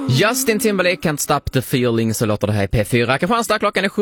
Justin Timberlake, Can't Stop the Feeling, så låter det här i P4. Kristianstad, klockan är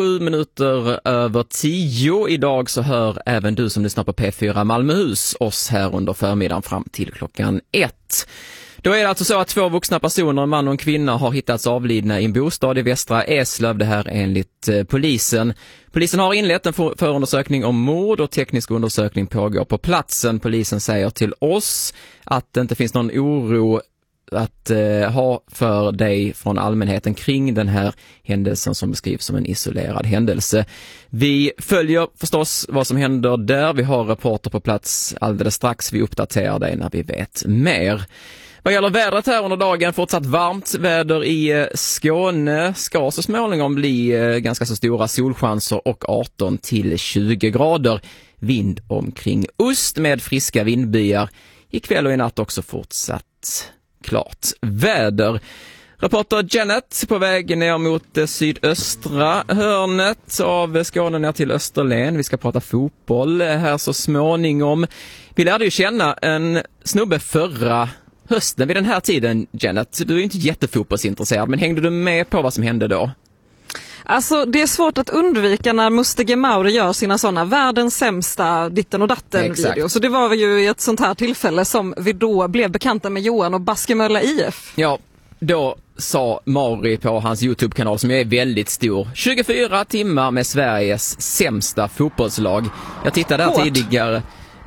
7:07. Idag så hör även du som lyssnar på P4 Malmöhus oss här under förmiddagen fram till klockan 1. Då är det alltså så att 2 vuxna personer, en man och en kvinna, har hittats avlidna i en bostad i Västra Eslöv. Det här enligt polisen. Polisen har inlett en förundersökning om mord och teknisk undersökning pågår på platsen. Polisen säger till oss att det inte finns någon oro att ha för dig från allmänheten kring den här händelsen som beskrivs som en isolerad händelse. Vi följer förstås vad som händer där. Vi har rapporter på plats alldeles strax. Vi uppdaterar dig när vi vet mer. Vad gäller vädret här under dagen, fortsatt varmt väder i Skåne, ska så småningom bli ganska så stora solchanser och 18 till 20 grader. Vind omkring ost med friska vindbyar. Ikväll och i natt också fortsatt klart väder. Reporter Janet på väg ner mot sydöstra hörnet av Skåne ner till Österlen. Vi ska prata fotboll här så småningom. Vi lärde ju känna en snubbe förra hösten vid den här tiden, Janet. Du är inte jättefotbollsintresserad, men hängde du med på vad som hände då? Alltså det är svårt att undvika när Mustiga Mauri gör sina sådana världens sämsta ditten och datten video. Så det var ju i ett sånt här tillfälle som vi då blev bekanta med Johan och Baskemölla IF. Ja, då sa Mauri på hans YouTube-kanal, som är väldigt stor, 24 timmar med Sveriges sämsta fotbollslag. Jag tittade där tidigare.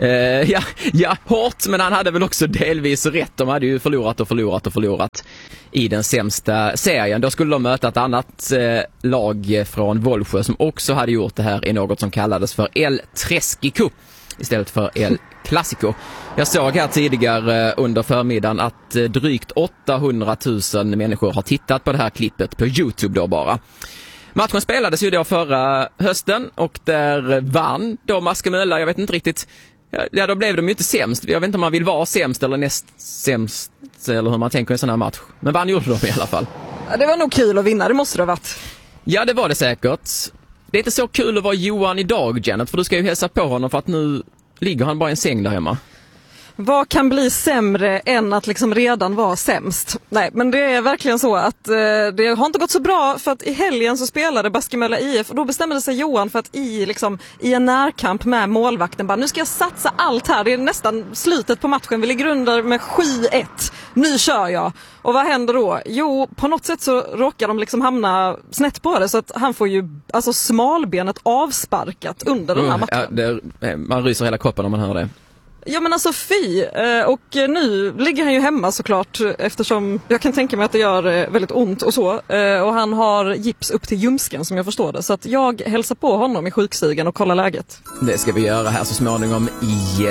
Hårt, men han hade väl också delvis rätt. De hade ju förlorat i den sämsta serien. Då skulle de möta ett annat lag från Vollsjö som också hade gjort det här i något som kallades för El Tresquico istället för El Clasico. Jag såg här tidigare under förmiddagen att drygt 800 000 människor har tittat på det här klippet på YouTube då bara. Matchen spelades ju då förra hösten och där vann då Baskemölla. Jag vet inte riktigt. Ja, då blev de ju inte sämst. Jag vet inte om man vill vara sämst eller näst sämst eller hur man tänker i en sån här match. Men vann gjorde de i alla fall. Ja, det var nog kul att vinna, det måste det ha varit. Ja, det var det säkert. Det är inte så kul att vara Johan idag, Janet, för du ska ju hälsa på honom för att nu ligger han bara i en säng där hemma. Vad kan bli sämre än att liksom redan vara sämst? Nej, men det är verkligen så att det har inte gått så bra, för att i helgen så spelade Baskemölla IF och då bestämde sig Johan för att i en närkamp med målvakten bara, nu ska jag satsa allt här, det är nästan slutet på matchen, vi ligger under med 7-1, nu kör jag. Och vad händer då? Jo, på något sätt så råkar de liksom hamna snett på det, så att han får ju alltså smalbenet avsparkat under den här matchen. Ja, man ryser hela kroppen om man hör det. Ja, men alltså fy, och nu ligger han ju hemma såklart, eftersom jag kan tänka mig att det gör väldigt ont och så, och han har gips upp till ljumsken som jag förstår det, så att jag hälsar på honom i sjukstigen och kollar läget. Det ska vi göra här så småningom i